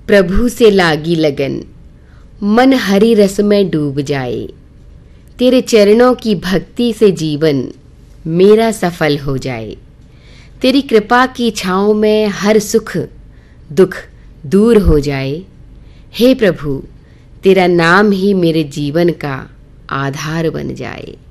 प्रभु से लागी लगन, मन हरि रस में डूब जाए। तेरे चरणों की भक्ति से जीवन मेरा सफल हो जाए। तेरी कृपा की छाँव में हर सुख दुख दूर हो जाए। हे प्रभु, तेरा नाम ही मेरे जीवन का आधार बन जाए।